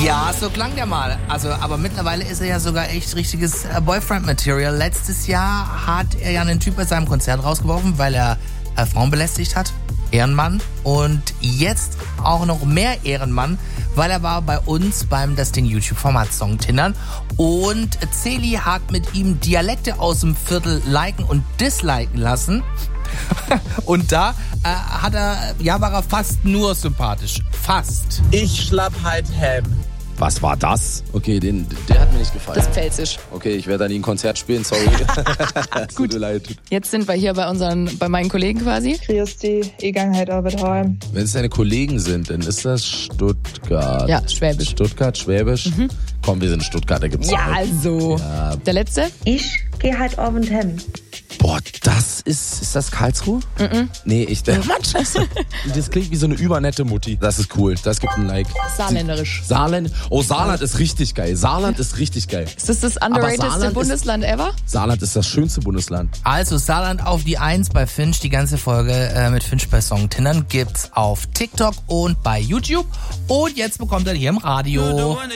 Ja, so klang der mal. Also, aber mittlerweile ist er ja sogar echt richtiges Boyfriend-Material. Letztes Jahr hat er ja einen Typ bei seinem Konzert rausgeworfen, weil er Frauen belästigt hat. Ehrenmann. Und jetzt auch noch mehr Ehrenmann, weil er war bei uns beim das Ding YouTube-Format Songtindern. Und Celi hat mit ihm Dialekte aus dem Viertel liken und disliken lassen. Und da war er fast nur sympathisch. Fast. Ich schlapp halt Ham. Was war das? Okay, der hat mir nicht gefallen. Das ist Pfälzisch. Okay, ich werde da nie ein Konzert spielen, sorry. Tut mir leid. Jetzt sind wir hier bei meinen Kollegen quasi. Grüß die, ich gang halt auch wieder heim. Wenn es deine Kollegen sind, dann ist das Stuttgart. Ja, Schwäbisch. Stuttgart, Schwäbisch. Komm, wir sind Stuttgart, da gibt's Ja, auch. also. Ja. Der letzte? Ich geh halt Abend heim. Boah, ist das Karlsruhe? Nee, Mann, scheiße. Das klingt wie so eine übernette Mutti. Das ist cool, das gibt ein Like. Saarländerisch. Saarland ist richtig geil. Saarland ist richtig geil. Ist das underratedste Saarland Bundesland ever? Saarland ist das schönste Bundesland. Also Saarland auf die 1 bei Finch. Die ganze Folge mit Finch bei Songtindern gibt's auf TikTok und bei YouTube. Und jetzt bekommt er hier im Radio.